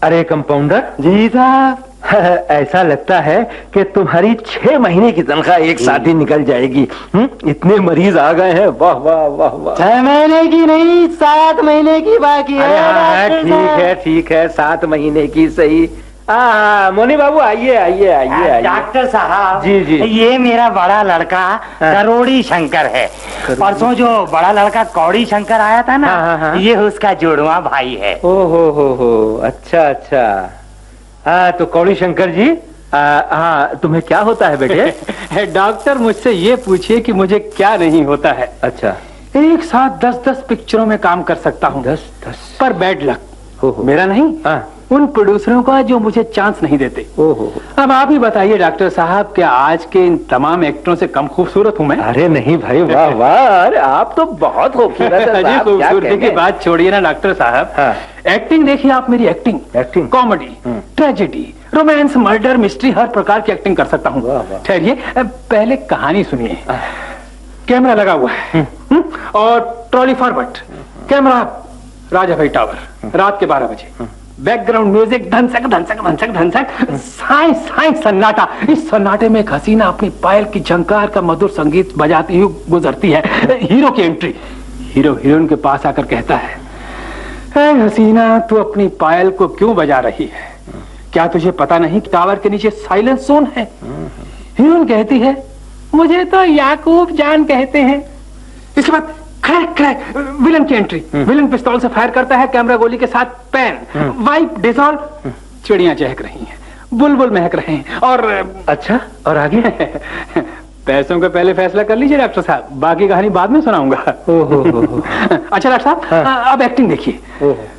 अरे कंपाउंडर जी साहब, ऐसा लगता है कि तुम्हारी 6 महीने की तनख्वाह एक साथ ही निकल जाएगी। इतने मरीज आ गए हैं, वाह वाह वाह वाह। 6 महीने की नहीं, 7 महीने की बाकी है। ठीक है 7 महीने की सही। मोनी बाबू आइए आइए आइए आइए। डॉक्टर साहब जी जी, ये मेरा बड़ा लड़का करोड़ी शंकर है। परसों जो बड़ा लड़का कौड़ी शंकर आया था ना, ये उसका जुड़वा भाई है। हो अच्छा अच्छा। तो कौड़ी शंकर जी, हाँ तुम्हें क्या होता है बेटे? डॉक्टर मुझसे ये पूछिए कि मुझे क्या नहीं होता है। अच्छा, एक साथ 10-10 पिक्चरों में काम कर सकता हूँ। 10 पर बैड लक हो मेरा नहीं, उन प्रोड्यूसरों का जो मुझे चांस नहीं देते। अब आप ही बताइए डॉक्टर साहब, क्या आज के इन तमाम एक्टरों से कम खूबसूरत हूँ मैं? अरे नहीं भाई, वाह वाह, अरे आप तो बहुत खूबसूरत हैं। खूबसूरती की बात छोड़िए ना डॉक्टर साहब, एक्टिंग देखिए आप मेरी। Acting comedy, tragedy, romance, murder, mystery, हर प्रकार की एक्टिंग कर सकता हूँ। ठहरिए, पहले कहानी सुनिए। कैमरा लगा हुआ है और ट्रॉली फॉरवर्ड, कैमरा राजा भाई टावर, रात के 12 बजे। बैकग्राउंड म्यूजिक धनसक धनसक धनसक धनसक, साई साई सन्नाटा। इस सन्नाटे में एक हसीना अपनी पायल की झंकार का मधुर संगीत बजाती हुई गुजरती है। हीरो की एंट्री। हीरो हीरोइन के पास आकर कहता है, ऐ हसीना, तू अपनी पायल को क्यों बजा रही है? क्या तुझे पता नहीं कि टावर के नीचे साइलेंस जोन है? हीरोइन कहती है, मुझे तो याकूब जान कहते हैं। इसके बाद क्रैक क्रैक, विलन की एंट्री। विलन पिस्तौल से फायर करता है, कैमरा गोली के साथ पैन, वाइप, डिसॉल्व। चिड़ियां चहक रही हैं, बुलबुल महक रहे हैं और अच्छा, और आगे? पैसों का पहले फैसला कर लीजिए डॉक्टर साहब, बाकी कहानी बाद में सुनाऊंगा। अच्छा डॉक्टर साहब, अब एक्टिंग देखिए।